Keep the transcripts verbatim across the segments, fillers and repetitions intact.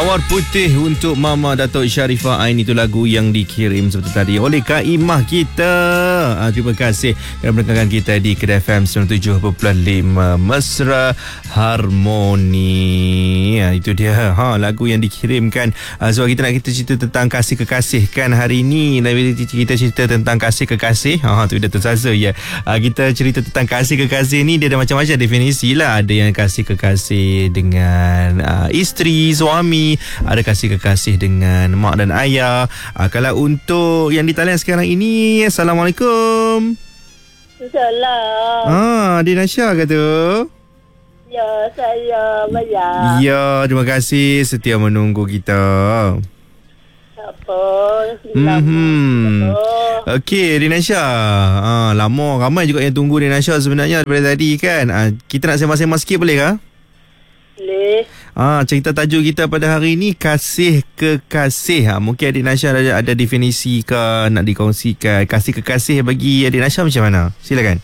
Mawar Putih untuk Mama Datuk Sharifah Ain. Itu lagu yang dikirim seperti tadi oleh Kak Imah kita. ha, Terima kasih kerana mendengarkan kita di Kedah F M sembilan puluh tujuh perpuluhan lima Mesra Harmoni. ha, Itu dia ha, lagu yang dikirimkan ha, sebab kita nak kita cerita tentang kasih kekasih kan hari ni. Kita cerita tentang kasih kekasih. ha, Itu dah tersaza ya. ha, Kita cerita tentang kasih kekasih ni, dia ada macam-macam definisi lah. Ada yang kasih kekasih dengan uh, isteri, suami, ada kasih kekasih dengan mak dan ayah. uh, Kalau untuk yang di talian sekarang ini, Assalamualaikum. Salam. Ah, Dina Syah kata. Ya, saya Maya. Ya, terima kasih setia menunggu kita. Apa? Hmm. Okey, Dina Syah. Ah, lama ramai juga yang tunggu Dina Syah sebenarnya daripada tadi kan. Ah, kita nak sembang-sembang sikit boleh kah? Boleh. Ah, cerita tajuk kita pada hari ini kasih kekasih. Ha, mungkin Adik Nasha ada, ada definisi ke nak dikongsikan. Kasih kekasih bagi Adik Nasha macam mana? Silakan.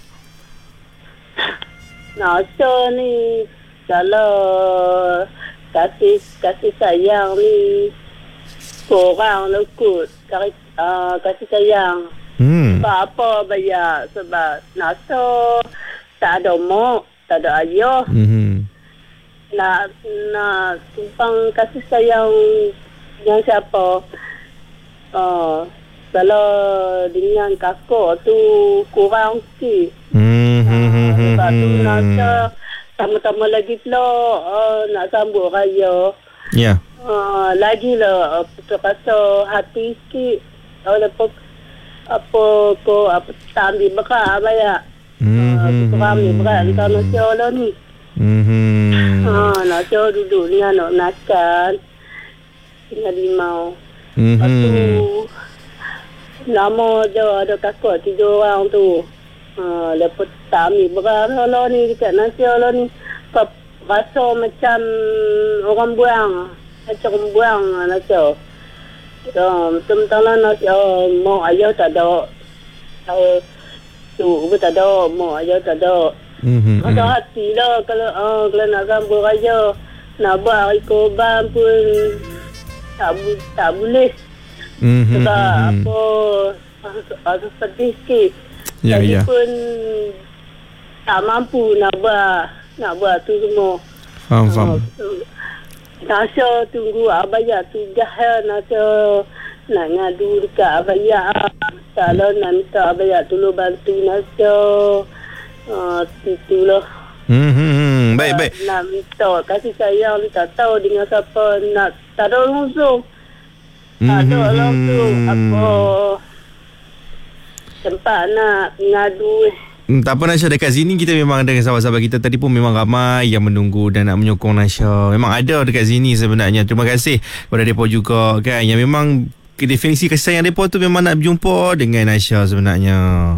Nasha ni kalau kasih kasih sayang ni korang lekut kasih, uh, kasih sayang. Hmm. Sebab apa bayar? Sebab Nasha tak ada mak, tak ada ayah. Hmm. Nak nak tumpang kasih sayang yang siapa? Uh, kalau dengan kakak tu kurang sikit. Hmm. Uh, sebab tu Nasha sama-sama lagi pula uh, nak sambut raya. Ya. Yeah. Uh, lagilah uh, terpaksa hati sikit. Oleh apa apa ko apa tak ambil berat bayar. Hmm. Uh, kurang ambil berat dekat Nasha lah ni. Hmm. Ha, nak jauh duduk ni anak nakal. Tinggal limau. Hmm. Lepas tu, lama je ada kakak tiga orang tu. Ha, lepas tak ambil berat lah ni dekat nasi lah ni. Rasa macam orang buang. Macam orang buang nasi. So, betul-betul lah nasi. Oh, mak ayah tak ada. Oh, tu pun tak ada. Mak ayah tak ada. Mm-hmm. Ada hati lah kalau, uh, kalau nak sambut raya, nak buat hari korban pun tak, tak boleh. Mm-hmm. Sebab apa, rasa sedih sikit. Ya, Jadi ya. pun tak mampu nak buat, nak buat tu semua. Faham, faham. Uh, Nasha tunggu Abaya tugas lah. Nasha nak ngadu dekat Abaya. Kalau nak minta Abaya tolong bantu Nasha. Uh, itulah. Hmm, baik, baik. Uh, nak minta kasih sayang ni tak tahu dengan siapa nak, tak ada langsung. Tak ada langsung apa tempat nak ngadu. Hmm, tak apa Nasha, dekat sini kita memang ada sahabat-sahabat kita tadi pun memang ramai yang menunggu dan nak menyokong Nasha. Memang ada dekat sini sebenarnya. Terima kasih kepada mereka juga kan, yang memang definisi kasih sayang mereka tu memang nak berjumpa dengan Nasha sebenarnya.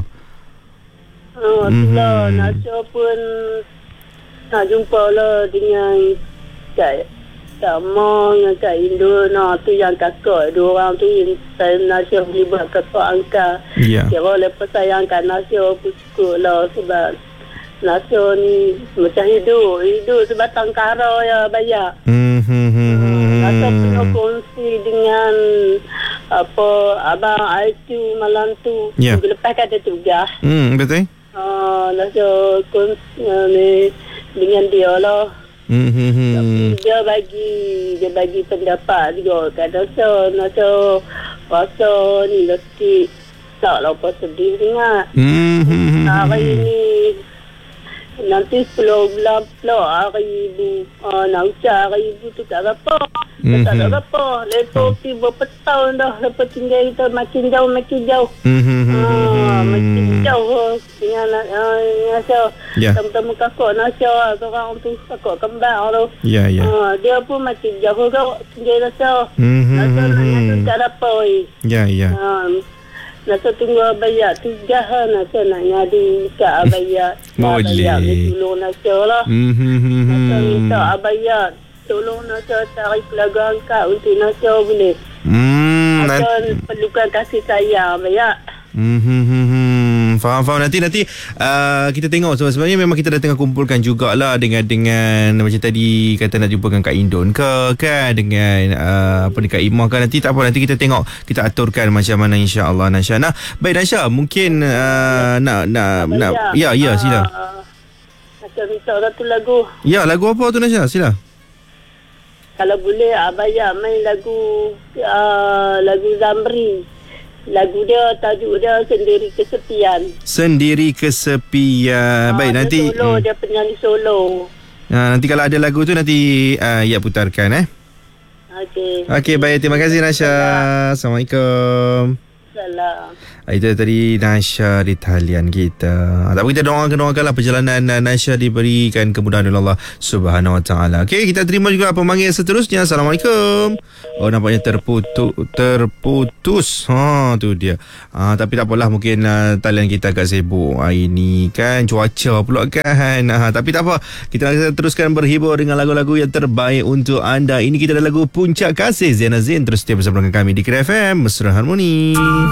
Oh, mm-hmm. itulah. Nasha pun nak jumpa lah dengan Kak Kak Ma dengan Kak Indo. Nah, tu yang kakak. Dua orang tu yang saya Nasha boleh buat kakak angkat. Ya. Yeah. Kira lepas sayang kat Nasha pun cukup lah. Sebab Nasha ni macam hidup. Hidup sebatang kara ya bayar. Mm-hmm. Nasha pernah kongsi dengan apa abang I Q malam tu. Ya. Yeah. Lepas kata tugas. Hmm, betul. Ah, uh, Nasha kongsi uh, ni dengan dia lah. Hmm. Dia bagi dia bagi pendapat juga kat Nasha. Nasha rasa ni lelaki taklah apa sedih sangat. Hmm. Hari ni nanti sepuluh bulan pula hari ibu. Uh, nak ucap hari ibu tu tak apa. Mm-hmm. Tak ada apa. Lepas tu berapa tahun dah. Lepas tinggal kita makin jauh makin jauh. Mm-hmm. Uh, makin jauh dengan uh, Nasha. Yeah. Temu-temu kakak Nasha. Seorang tu kakak kembar tu. Ya, yeah, ya. Yeah. Uh, dia pun makin jauh kau tinggal Nasha. Mm-hmm. Nasha nak tak ada apa. Ya, ya. Nasha tunggu Abaya tugas lah. Nasha nak ngadu dekat Abaya. Boleh. Abaya ni tolong Nasha lah. Mm-hmm. Nasha minta Abaya tolong Nasha cari keluarga angkat untuk Nasha boleh. Hmm. Nasha perlukan kasih sayang Abaya. Hmm. faham-faham. Nanti nanti uh, kita tengok sebab sebenarnya memang kita dah tengah kumpulkan jugalah dengan dengan macam tadi kata nak jumpa dengan Kak Indon ke kan, dengan uh, apa ni Kak Imah kan. Nanti tak apa, nanti kita tengok, kita aturkan macam mana insya-Allah Nasha. Nah, baik Nasha, mungkin uh, nak nak nak ya ya sila. Uh, Nasha minta satu lagu. Ya, lagu apa tu Nasha? Sila. Kalau boleh Abaya main lagu uh, lagu Zamri. Lagu dia, tajuk dia Sendiri Kesepian. Sendiri Kesepian. Baik, dia nanti solo, hmm. dia penyanyi solo. Ha, nanti kalau ada lagu tu nanti uh, ya putarkan eh. Okey. Okey, baik, terima kasih Nasha. Assalamualaikum. Salam. Itu tadi Nasha di talian kita. Tak apa, kita doakan-doakanlah perjalanan Nasha diberikan kemudahan oleh Allah Subhanahu Wa Taala. Okey, kita terima juga pemanggil seterusnya. Assalamualaikum. Oh, nampaknya terputus terputus. Ha, tu dia. Ah, tapi tak apalah, mungkin uh, talian kita agak sibuk hari ni kan, cuaca pula kan. Ha, tapi tak apa. Kita nak teruskan berhibur dengan lagu-lagu yang terbaik untuk anda. Ini kita ada lagu Puncak Kasih Zain Azin. Terus setia bersama dengan kami di Kira F M Mesra Harmoni.